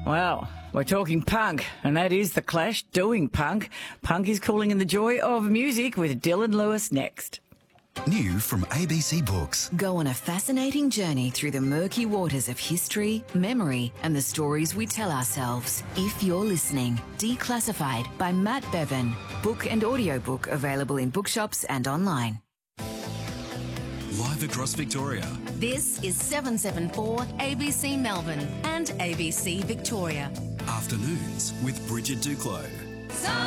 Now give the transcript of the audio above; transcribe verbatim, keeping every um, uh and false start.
Well, we're talking punk, and that is The Clash doing punk. Punk is calling in the joy of music with Dylan Lewis next. New from A B C Books. Go on a fascinating journey through the murky waters of history, memory, and the stories we tell ourselves. If You're Listening, Declassified by Matt Bevan. Book and audiobook available in bookshops and online. Live across Victoria. This is seven seven four A B C Melbourne and A B C Victoria. Afternoons with Bridget Duclos.